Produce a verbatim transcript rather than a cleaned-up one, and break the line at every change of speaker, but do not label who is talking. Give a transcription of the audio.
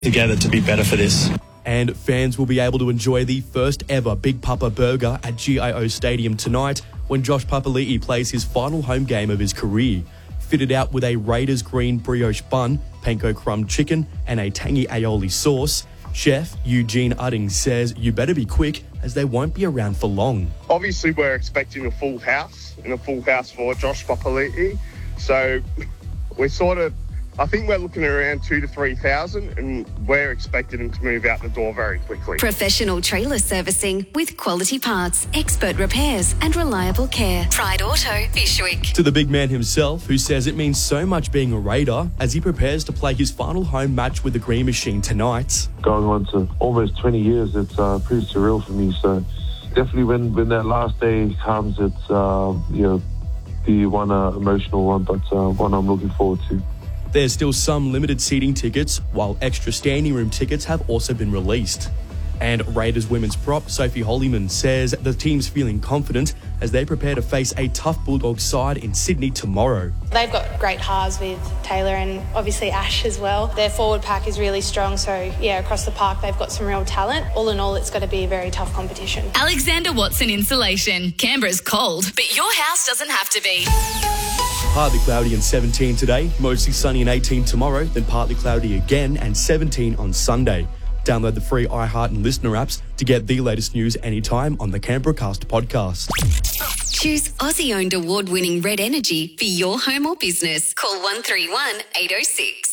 together to be better for this.
And fans will be able to enjoy the first ever Big Papa Burger at G I O Stadium tonight when Josh Papali'i plays his final home game of his career. Fitted out with a Raiders green brioche bun, panko crumb chicken and a tangy aioli sauce, Chef Eugene Udding says you better be quick as they won't be around for long.
Obviously, we're expecting a full house and a full house for Josh Papali'i. So we're sort of, I think we're looking at around two to three thousand, and we're expecting him to move out the door very quickly.
Professional trailer servicing with quality parts, expert repairs, and reliable care. Pride Auto, Fishwick.
To the big man himself, who says it means so much being a Raider as he prepares to play his final home match with the Green Machine tonight.
Going on to almost twenty years, it's uh, pretty surreal for me. So definitely, when when that last day comes, it's uh, you know the one uh, emotional one, but uh, one I'm looking forward to.
There's still some limited seating tickets, while extra standing room tickets have also been released. And Raiders women's prop Sophie Holyman says the team's feeling confident as they prepare to face a tough Bulldogs side in Sydney tomorrow.
They've got great halves with Taylor and obviously Ash as well. Their forward pack is really strong, so yeah, across the park they've got some real talent. All in all, it's going to be a very tough competition.
Alexander Watson Insulation. Canberra's cold, but your house doesn't have to be.
Partly cloudy and seventeen today, mostly sunny and eighteen tomorrow, then partly cloudy again and seventeen on Sunday. Download the free iHeart and Listener apps to get the latest news anytime on the Canberra Cast podcast.
Choose Aussie-owned award-winning Red Energy for your home or business. Call one three one, eight oh six.